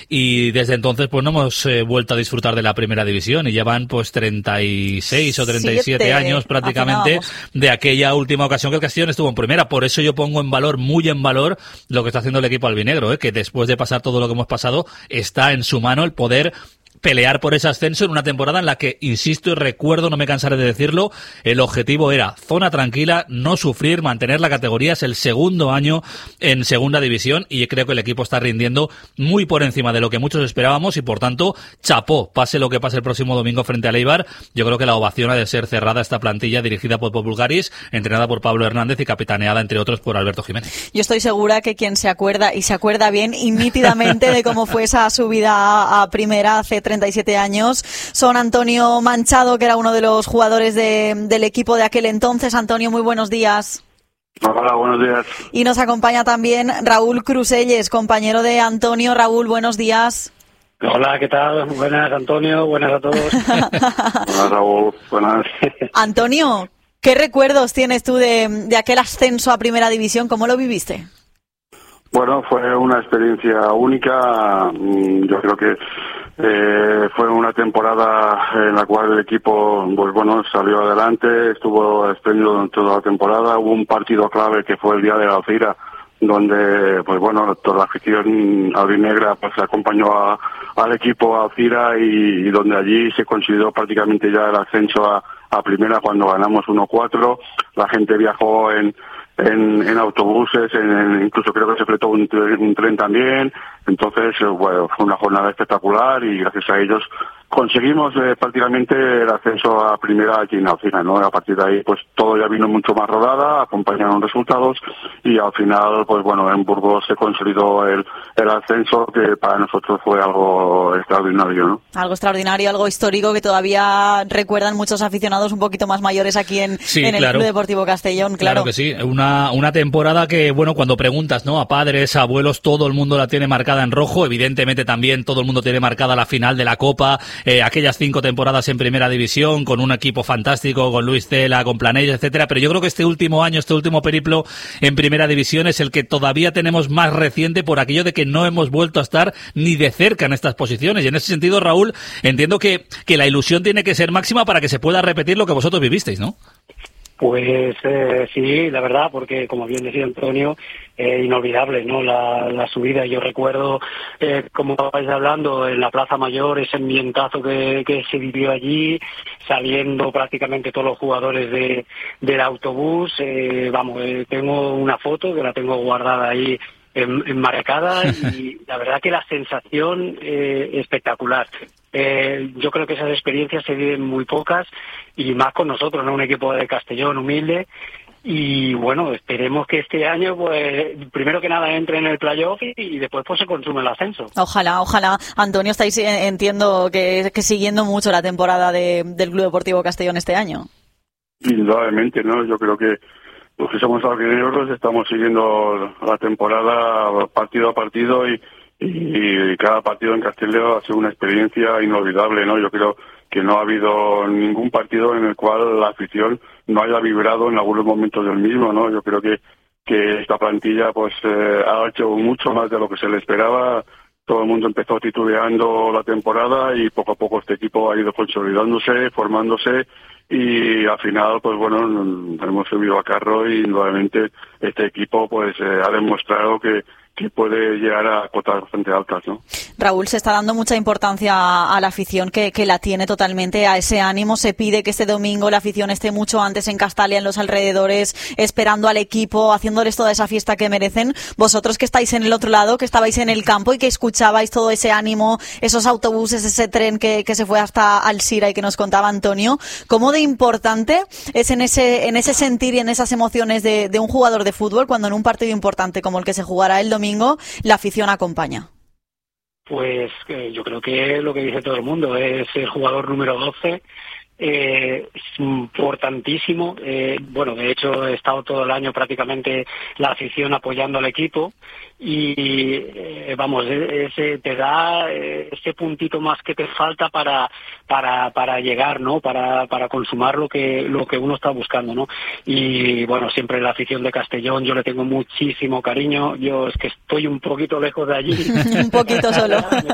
y desde entonces pues no hemos vuelto a disfrutar de la primera división y llevan pues 36 o 37 años prácticamente de aquella última ocasión que el Castellón estuvo en primera. Por eso yo pongo en valor, muy en valor, lo que está haciendo el equipo albinegro, que después de pasar todo lo que hemos pasado, está en su mano el poder pelear por ese ascenso en una temporada en la que, insisto y recuerdo, no me cansaré de decirlo, el objetivo era zona tranquila, no sufrir, mantener la categoría. Es el segundo año en segunda división y creo que el equipo está rindiendo muy por encima de lo que muchos esperábamos y, por tanto, chapó, pase lo que pase el próximo domingo frente al Eibar. Yo creo que la ovación ha de ser cerrada esta plantilla dirigida por Pep Bulgaris, entrenada por Pablo Hernández y capitaneada, entre otros, por Alberto Jiménez. Yo estoy segura que quien se acuerda, y se acuerda bien y nítidamente de cómo fue esa subida a primera hace 37 años, son Antonio Manchado, que era uno de los jugadores del equipo de aquel entonces. Antonio, muy buenos días. Hola, buenos días. Y nos acompaña también Raúl Cruselles, compañero de Antonio. Raúl, buenos días. Hola, ¿qué tal? Buenas, Antonio, buenas a todos. Hola, Raúl, buenas. Antonio, ¿qué recuerdos tienes tú de aquel ascenso a primera división? ¿Cómo lo viviste? Bueno, fue una experiencia única. Yo creo que fue una temporada en la cual el equipo, pues bueno, salió adelante, estuvo espléndido durante toda la temporada. Hubo un partido clave que fue el día de la Alcira, donde, pues bueno, toda la afición albinegra pues acompañó al equipo a Alcira y donde allí se consolidó prácticamente ya el ascenso a primera cuando ganamos 1-4. La gente viajó en autobuses, incluso creo que se fletó un tren también. Entonces, bueno, fue una jornada espectacular y gracias a ellos conseguimos prácticamente el ascenso a primera aquí en Alcina, ¿no? A partir de ahí, pues todo ya vino mucho más rodada, acompañaron resultados y al final, pues bueno, en Burgos se consolidó el ascenso, que para nosotros fue algo extraordinario, ¿no? Algo extraordinario, algo histórico que todavía recuerdan muchos aficionados un poquito más mayores aquí en el Club Deportivo Castellón, claro. Claro que sí, una temporada que, bueno, cuando preguntas, ¿no?, a padres, a abuelos, todo el mundo la tiene marcada en rojo. Evidentemente también todo el mundo tiene marcada la final de la Copa, aquellas 5 temporadas en primera división con un equipo fantástico, con Luis Cela, con Planellas, etcétera, pero yo creo que este último año, este último periplo en primera división es el que todavía tenemos más reciente por aquello de que no hemos vuelto a estar ni de cerca en estas posiciones, y en ese sentido, Raúl, entiendo que la ilusión tiene que ser máxima para que se pueda repetir lo que vosotros vivisteis, ¿no? Pues sí, la verdad, porque como bien decía Antonio, inolvidable, ¿no? La subida. Yo recuerdo, como estabais hablando, en la Plaza Mayor, ese ambientazo que se vivió allí, saliendo prácticamente todos los jugadores del autobús. Tengo una foto que la tengo guardada ahí enmarcada y la verdad que la sensación espectacular. Yo creo que esas experiencias se viven muy pocas y más con nosotros, ¿no? Un equipo de Castellón humilde y bueno, esperemos que este año pues primero que nada entre en el playoff y después pues se consume el ascenso. Ojalá. Antonio, estáis, entiendo que siguiendo mucho la temporada del Club Deportivo Castellón este año. Indudablemente, ¿no? Yo creo que los que somos albinegros estamos siguiendo la temporada partido a partido y cada partido en Castellón ha sido una experiencia inolvidable, ¿no? Yo creo que no ha habido ningún partido en el cual la afición no haya vibrado en algunos momentos del mismo, ¿no? Yo creo que esta plantilla pues ha hecho mucho más de lo que se le esperaba. Todo el mundo empezó titubeando la temporada y poco a poco este equipo ha ido consolidándose, formándose y al final, pues bueno, hemos subido a carro y nuevamente este equipo pues ha demostrado que puede llegar a cotas bastante altas, ¿no? Raúl, se está dando mucha importancia a la afición que la tiene totalmente, a ese ánimo. Se pide que este domingo la afición esté mucho antes en Castalia, en los alrededores, esperando al equipo, haciéndoles toda esa fiesta que merecen. Vosotros que estáis en el otro lado, que estabais en el campo y que escuchabais todo ese ánimo, esos autobuses, ese tren que se fue hasta Alcira y que nos contaba Antonio, ¿cómo de importante es en ese sentir y en esas emociones de un jugador de fútbol cuando en un partido importante como el que se jugará el domingo la afición acompaña? Pues yo creo que lo que dice todo el mundo es el jugador número 12. Es importantísimo. De hecho he estado todo el año prácticamente la afición apoyando al equipo y ese te da ese puntito más que te falta para llegar, ¿no? Para consumar lo que uno está buscando, ¿no? Y bueno, siempre la afición de Castellón yo le tengo muchísimo cariño. Yo es que estoy un poquito lejos de allí. Un poquito solo.